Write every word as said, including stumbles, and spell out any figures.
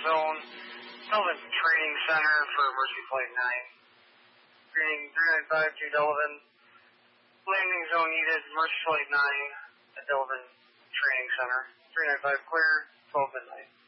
zone. Delavan Training Center for Mercy Flight nine. Greeting three nine five to Delavan. Landing zone needed, Mercy Flight nine at Delavan Training Center. three nine five clear, twelve midnight.